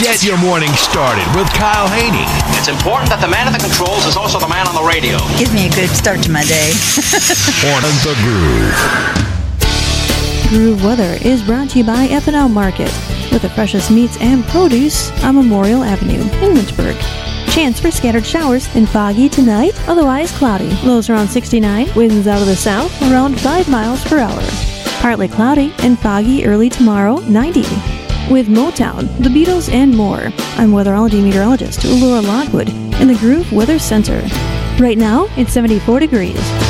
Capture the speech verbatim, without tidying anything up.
Get your morning started with Kyle Haney. It's important that the man at the controls is also the man on the radio. Gives me a good start to my day. On the Groove. Groove Weather is brought to you by F and L Market, with the freshest meats and produce on Memorial Avenue in Lynchburg. Chance for scattered showers and foggy tonight, otherwise cloudy. Lows around sixty-nine, winds out of the south around five miles per hour. Partly cloudy and foggy early tomorrow, ninety. With Motown, the Beatles, and more. I'm weatherology meteorologist Laura Lockwood in the Groove Weather Center. Right now, it's seventy-four degrees.